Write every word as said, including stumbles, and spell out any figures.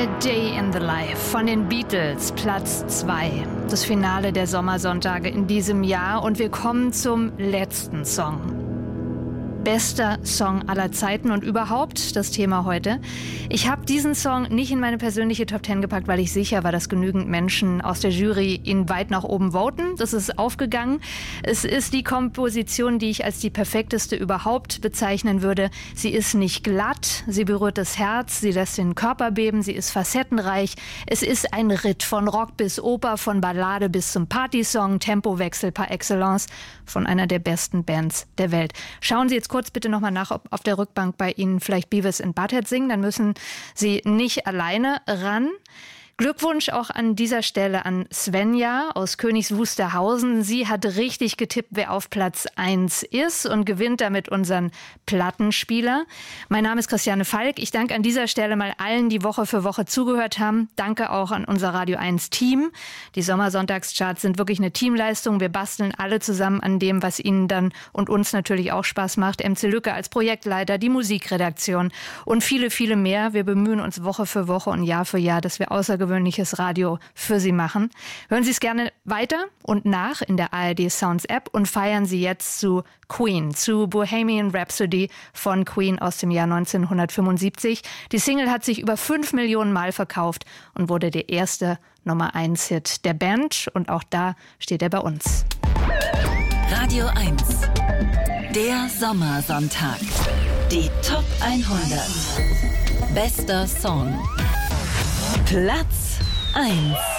A Day in the Life von den Beatles, Platz zwei. Das Finale der Sommersonntage in diesem Jahr und wir kommen zum letzten Song. Bester Song aller Zeiten und überhaupt das Thema heute. Ich habe diesen Song nicht in meine persönliche Top Ten gepackt, weil ich sicher war, dass genügend Menschen aus der Jury ihn weit nach oben voten. Das ist aufgegangen. Es ist die Komposition, die ich als die perfekteste überhaupt bezeichnen würde. Sie ist nicht glatt, sie berührt das Herz, sie lässt den Körper beben, sie ist facettenreich. Es ist ein Ritt von Rock bis Oper, von Ballade bis zum Partysong, Tempowechsel par excellence von einer der besten Bands der Welt. Schauen Sie jetzt kurz bitte nochmal nach, ob auf der Rückbank bei Ihnen vielleicht Beavis and Butthead singen. Dann müssen Sie nicht alleine ran. Glückwunsch auch an dieser Stelle an Svenja aus Königs Wusterhausen. Sie hat richtig getippt, wer auf Platz eins ist und gewinnt damit unseren Plattenspieler. Mein Name ist Christiane Falk. Ich danke an dieser Stelle mal allen, die Woche für Woche zugehört haben. Danke auch an unser Radio eins Team. Die Sommersonntagscharts sind wirklich eine Teamleistung. Wir basteln alle zusammen an dem, was Ihnen dann und uns natürlich auch Spaß macht. M C Lücke als Projektleiter, die Musikredaktion und viele, viele mehr. Wir bemühen uns Woche für Woche und Jahr für Jahr, dass wir außergewöhnliches Radio für Sie machen. Hören Sie es gerne weiter und nach in der A R D Sounds App und feiern Sie jetzt zu Queen, zu Bohemian Rhapsody von Queen aus dem Jahr neunzehnhundertfünfundsiebzig. Die Single hat sich über fünf Millionen Mal verkauft und wurde der erste Nummer eins Hit der Band. Und auch da steht er bei uns. Radio eins, der Sommersonntag. Die Top hundert. Bester Song. Platz eins.